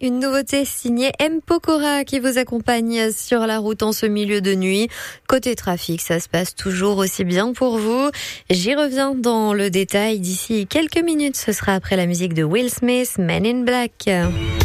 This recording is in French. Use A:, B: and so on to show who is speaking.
A: Une nouveauté signée M. Pokora qui vous accompagne sur la route en ce milieu de nuit. Côté trafic, ça se passe toujours aussi bien pour vous. J'y reviens dans le détail d'ici quelques minutes. Ce sera après la musique de Will Smith, Men in Black.